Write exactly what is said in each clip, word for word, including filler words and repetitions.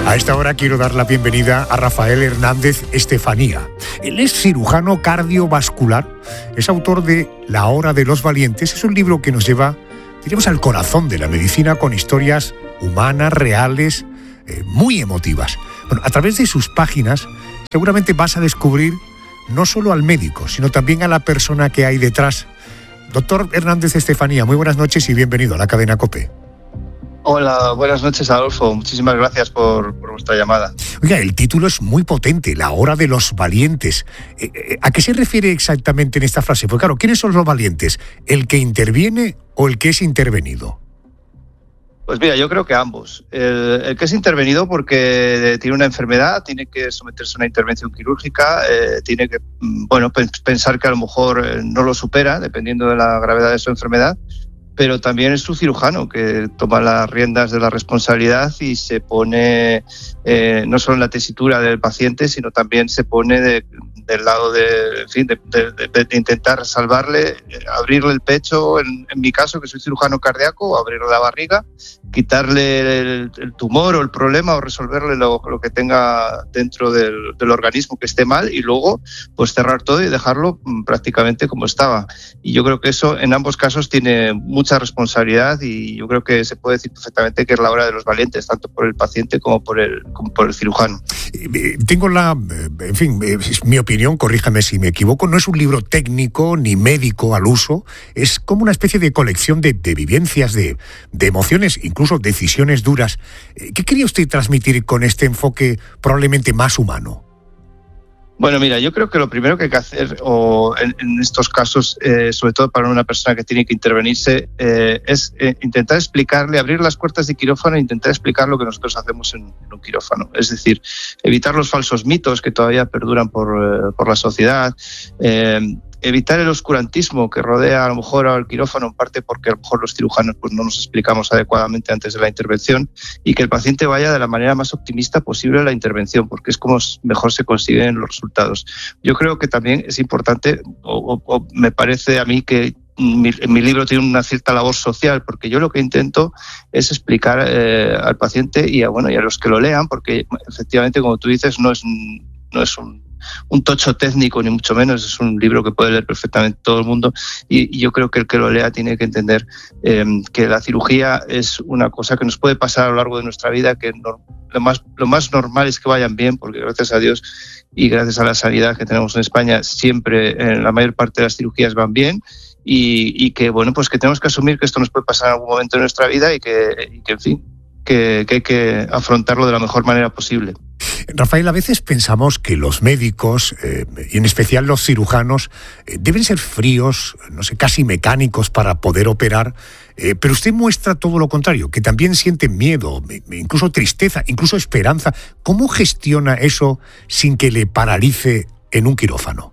A esta hora quiero dar la bienvenida a Rafael Hernández Estefanía. Él es cirujano cardiovascular, es autor de La Hora de los Valientes. Es un libro que nos lleva, diremos, al corazón de la medicina con historias humanas, reales, eh, muy emotivas. Bueno, a través de sus páginas seguramente vas a descubrir no solo al médico, sino también a la persona que hay detrás. Doctor Hernández Estefanía, muy buenas noches y bienvenido a la cadena COPE. Hola, buenas noches, Adolfo. Muchísimas gracias por, por vuestra llamada. Oiga, el título es muy potente, La Hora de los Valientes. Eh, ¿A qué se refiere exactamente en esta frase? Porque claro, ¿quiénes son los valientes? ¿El que interviene o el que es intervenido? Pues mira, yo creo que ambos. El, el que es intervenido porque tiene una enfermedad, tiene que someterse a una intervención quirúrgica, eh, tiene que, bueno, pensar que a lo mejor no lo supera, dependiendo de la gravedad de su enfermedad, pero también es su cirujano que toma las riendas de la responsabilidad y se pone eh, no solo en la tesitura del paciente, sino también se pone de, del lado de, en fin, de, de, de, de intentar salvarle, abrirle el pecho, en, en mi caso que soy cirujano cardíaco, abrirle la barriga, quitarle el, el tumor o el problema o resolverle lo, lo que tenga dentro del, del organismo que esté mal y luego pues cerrar todo y dejarlo prácticamente como estaba. Y yo creo que eso en ambos casos tiene mucha responsabilidad y yo creo que se puede decir perfectamente que es la hora de los valientes, tanto por el paciente como por el, como por el cirujano. Tengo la, en fin, es mi opinión, corríjame si me equivoco, no es un libro técnico ni médico al uso, es como una especie de colección de, de vivencias, de, de emociones, incluso decisiones duras. ¿Qué quería usted transmitir con este enfoque probablemente más humano? Bueno, mira, yo creo que lo primero que hay que hacer o en, en estos casos, eh, sobre todo para una persona que tiene que intervenirse, eh, es eh, intentar explicarle, abrir las puertas de quirófano e intentar explicar lo que nosotros hacemos en, en un quirófano. Es decir, evitar los falsos mitos que todavía perduran por, eh, por la sociedad, eh, evitar el oscurantismo que rodea a lo mejor al quirófano, en parte porque a lo mejor los cirujanos pues, no nos explicamos adecuadamente antes de la intervención, y que el paciente vaya de la manera más optimista posible a la intervención, porque es como mejor se consiguen los resultados. Yo creo que también es importante, o, o, o me parece a mí que mi, mi libro tiene una cierta labor social, porque yo lo que intento es explicar eh, al paciente y a, bueno, y a los que lo lean, porque efectivamente, como tú dices, no es, no es un un tocho técnico, ni mucho menos, es un libro que puede leer perfectamente todo el mundo y, y yo creo que el que lo lea tiene que entender eh, que la cirugía es una cosa que nos puede pasar a lo largo de nuestra vida, que no, lo, más, lo más normal es que vayan bien, porque gracias a Dios y gracias a la sanidad que tenemos en España, siempre en la mayor parte de las cirugías van bien. Y, y que, bueno, pues que tenemos que asumir que esto nos puede pasar en algún momento de nuestra vida y que, y que en fin, que, que hay que afrontarlo de la mejor manera posible. Rafael, a veces pensamos que los médicos, eh, y en especial los cirujanos, eh, deben ser fríos, no sé, casi mecánicos para poder operar, eh, pero usted muestra todo lo contrario, que también sienten miedo, incluso tristeza, incluso esperanza. ¿Cómo gestiona eso sin que le paralice en un quirófano?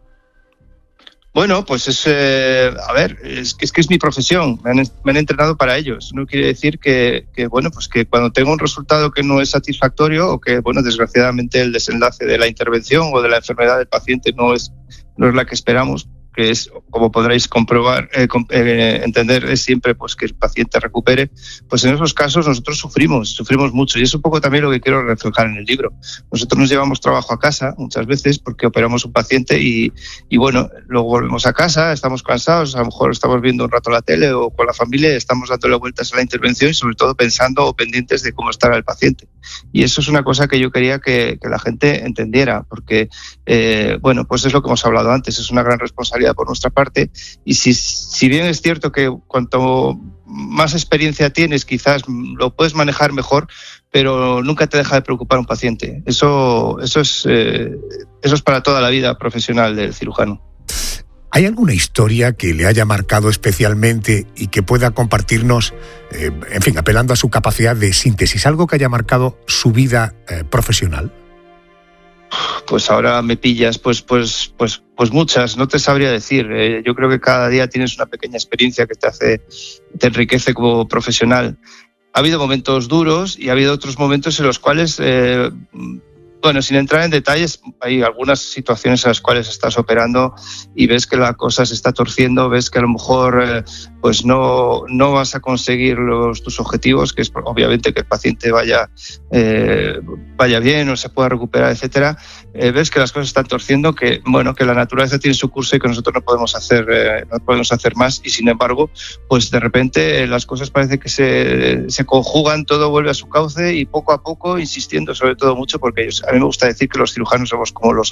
Bueno, pues es, eh, a ver, es que, es que es mi profesión, me han, me han entrenado para ello. Eso no quiere decir que, que, bueno, pues que cuando tengo un resultado que no es satisfactorio o que, bueno, desgraciadamente el desenlace de la intervención o de la enfermedad del paciente no es, no es la que esperamos, que es, como podréis comprobar, eh, eh, entender, es siempre pues que el paciente recupere, pues en esos casos nosotros sufrimos, sufrimos mucho y es un poco también lo que quiero reflejar en el libro. Nosotros nos llevamos trabajo a casa muchas veces porque operamos un paciente y, y bueno, luego volvemos a casa, estamos cansados, a lo mejor estamos viendo un rato la tele o con la familia, estamos dándole vueltas a la intervención y sobre todo pensando o pendientes de cómo estará el paciente. Y eso es una cosa que yo quería que, que la gente entendiera porque, eh, bueno, pues es lo que hemos hablado antes, es una gran responsabilidad por nuestra parte y si, si bien es cierto que cuanto más experiencia tienes quizás lo puedes manejar mejor, pero nunca te deja de preocupar un paciente. Eso, eso, es, eh, eso es para toda la vida profesional del cirujano. ¿Hay alguna historia que le haya marcado especialmente y que pueda compartirnos, eh, en fin, apelando a su capacidad de síntesis, algo que haya marcado su vida eh, profesional? Pues ahora me pillas, pues, pues, pues, pues muchas, no te sabría decir. Eh, yo creo que cada día tienes una pequeña experiencia que te hace, te enriquece como profesional. Ha habido momentos duros y ha habido otros momentos en los cuales, eh, bueno, sin entrar en detalles, hay algunas situaciones en las cuales estás operando y ves que la cosa se está torciendo, ves que a lo mejor, eh, pues no, no vas a conseguir los, tus objetivos, que es obviamente que el paciente vaya, eh, vaya bien o se pueda recuperar, etcétera. Eh, ves que las cosas están torciendo, que bueno, que la naturaleza tiene su curso y que nosotros no podemos hacer, eh, no podemos hacer más, y sin embargo, pues de repente eh, las cosas parece que se, se conjugan, todo vuelve a su cauce y poco a poco, insistiendo sobre todo mucho, porque ellos, a mí me gusta decir que los cirujanos somos como los